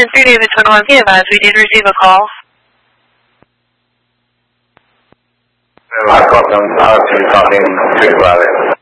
10-3 David 21, be advised, we did receive a call. I caught them talking to about it.